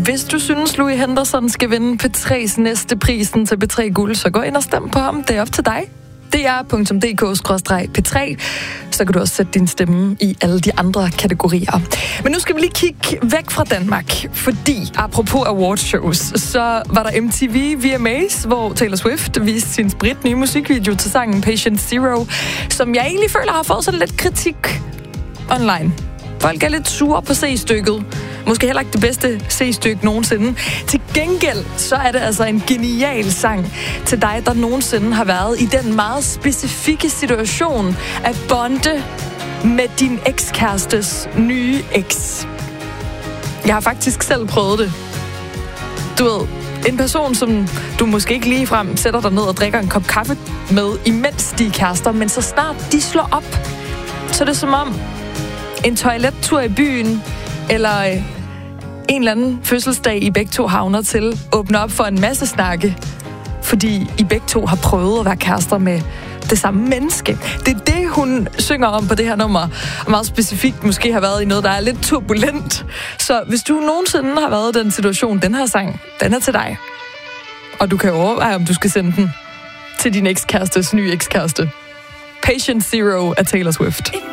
Hvis du synes, Louis Henderson skal vinde P3's næste prisen til P3 Guld, så gå ind og stem på ham. Det er op til dig. dr.dk/P3. Så kan du også sætte din stemme i alle de andre kategorier. Men nu skal vi lige kigge væk fra Danmark, fordi apropos awardshows, så var der MTV VMAs, hvor Taylor Swift viste sin spritnye musikvideo til sangen Patient Zero, som jeg egentlig føler har fået sådan lidt kritik online. Folk er lidt sure på C-stykket. Måske heller ikke det bedste C-stykke nogensinde. Til gengæld, så er det altså en genial sang til dig, der nogensinde har været i den meget specifikke situation at bonde med din ekskærestes nye eks. Jeg har faktisk selv prøvet det. Du ved, en person, som du måske ikke ligefrem sætter dig ned og drikker en kop kaffe med, imens de er kærester, men så snart de slår op, så er det som om en toilettur i byen, eller en eller anden fødselsdag, I begge to havner til, åbner op for en masse snakke, fordi I begge to har prøvet at være kærester med det samme menneske. Det er det, hun synger om på det her nummer, og meget specifikt måske har været i noget, der er lidt turbulent. Så hvis du nogensinde har været i den situation, den her sang, den er til dig. Og du kan overveje, om du skal sende den til din ekskærestes nye ekskæreste. Patient Zero af Taylor Swift.